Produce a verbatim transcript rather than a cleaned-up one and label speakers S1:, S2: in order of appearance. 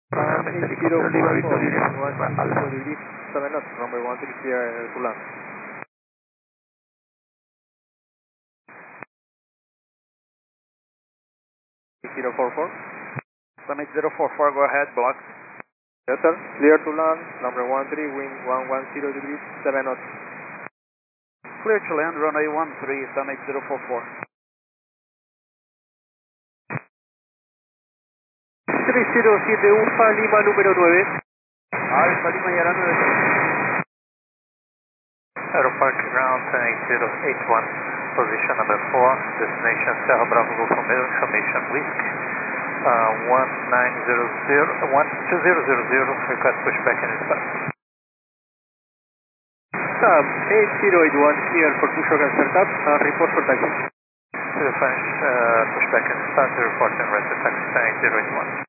S1: Um, eight zero four four, one zero degrees, seven knots, runway one three clear to land. eight zero four four.
S2: Summit zero four four, go ahead, block.
S1: Yes sir, clear to land, number one three, wind one one zero degrees, seven knots.
S2: Clear to land, runway one three, Summit zero four four.
S1: tres cero siete UFA Lima número nueve.
S2: Alfa Lima Yara nueve.
S3: Aeropark ground ten eight zero eight one, position number four, destination Serra Bravo Golf Romeo, information whiskey, uh, one nine zero zero, one two zero zero zero, request pushback and dispatch.
S1: Sub eight zero eight one, clear for push and start up, and report for taxi.
S3: To the French, uh, pushback and dispatch, report and rest of taxi ten eight zero eight one.